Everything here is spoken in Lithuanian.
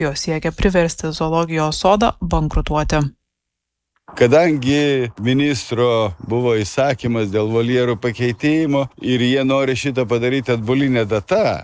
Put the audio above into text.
Jos siekia priversti zoologijos sodą bankrutuoti. Kadangi ministro buvo įsakymas dėl voljerų pakeitimo ir jie nori šitą padaryti atbuline data,